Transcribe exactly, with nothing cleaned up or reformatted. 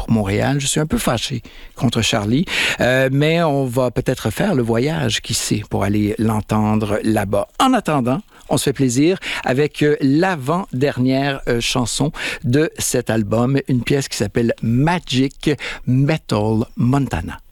pour Montréal. Je suis un peu fâché contre Charlie, euh, mais on va peut-être faire le voyage, qui sait, pour aller l'entendre là-bas. En attendant, on se fait plaisir avec euh, l'avant-dernière euh, chanson de cet album, une pièce qui s'appelle Magic Metal Montana.